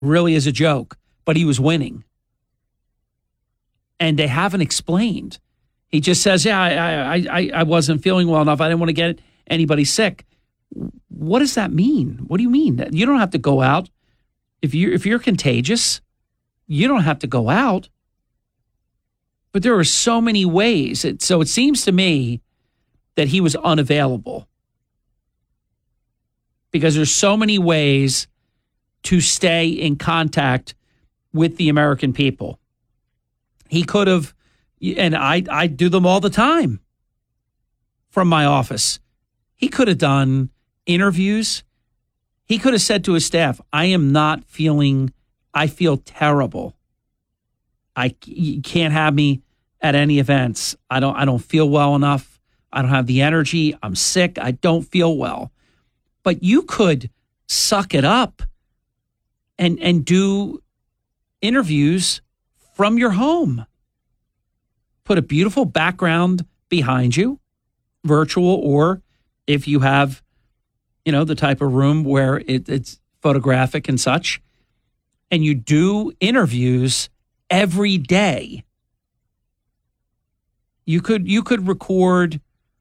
really is a joke, but he was winning. And they haven't explained. He just says, yeah, I wasn't feeling well enough. I didn't want to get anybody sick. What does that mean? What do you mean? You don't have to go out. If you're contagious, you don't have to go out. But there are so many ways. So it seems to me that he was unavailable. Because there's so many ways to stay in contact with the American people. He could have, and I do them all the time from my office. He could have done interviews. He could have said to his staff, I feel terrible. You can't have me at any events. I don't feel well enough. I don't have the energy. I'm sick. I don't feel well. But you could suck it up and do interviews from your home. Put a beautiful background behind you, virtual, or if you have, the type of room where it's photographic and such, and you do interviews every day. You could record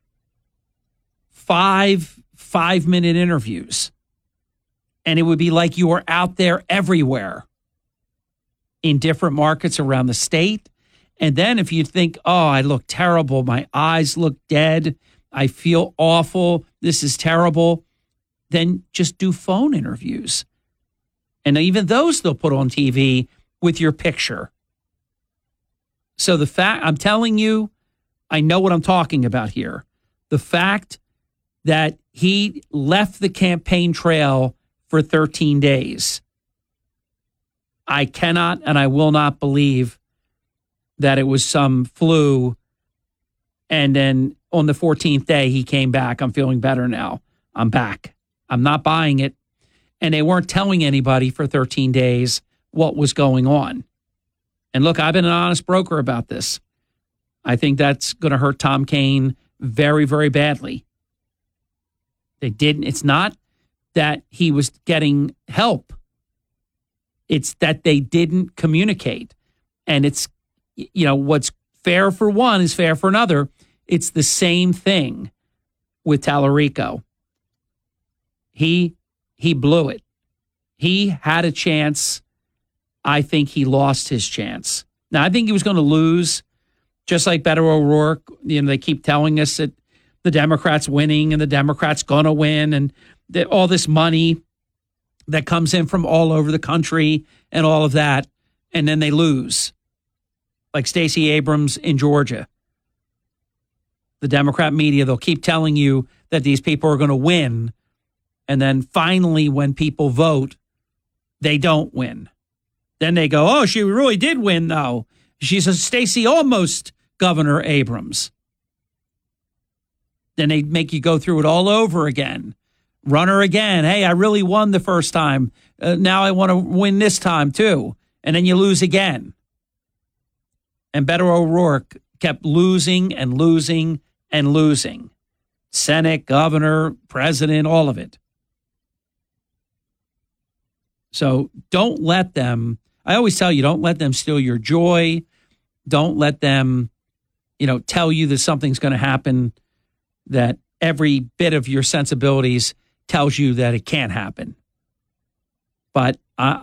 5-minute interviews, and it would be like you were out there everywhere in different markets around the state. And then if you think, oh, I look terrible, my eyes look dead, I feel awful, this is terrible, then just do phone interviews. And even those they'll put on TV with your picture. So the fact, I'm telling you, I know what I'm talking about here. The fact that he left the campaign trail for 13 days, I cannot and I will not believe that it was some flu. And then on the 14th day, he came back. I'm feeling better now. I'm back. I'm not buying it. And they weren't telling anybody for 13 days what was going on. And look, I've been an honest broker about this. I think that's going to hurt Tom Kean very, very badly. It's not that he was getting help. It's that they didn't communicate. And it's, what's fair for one is fair for another. It's the same thing with Tallarico. He blew it. He had a chance. I think he lost his chance. Now, I think he was going to lose, just like Beto O'Rourke. They keep telling us that the Democrats winning and the Democrats going to win, and all this money that comes in from all over the country and all of that, and then they lose. Like Stacey Abrams in Georgia. The Democrat media, they'll keep telling you that these people are going to win. And then finally, when people vote, they don't win. Then they go, oh, she really did win, though. She's a Stacey almost Governor Abrams. Then they make you go through it all over again. Run her again. Hey, I really won the first time. Now I want to win this time, too. And then you lose again. And Beto O'Rourke kept losing and losing and losing. Senate, governor, president, all of it. So don't let them, I always tell you, don't let them steal your joy. Don't let them, tell you that something's going to happen that every bit of your sensibilities tells you that it can't happen. But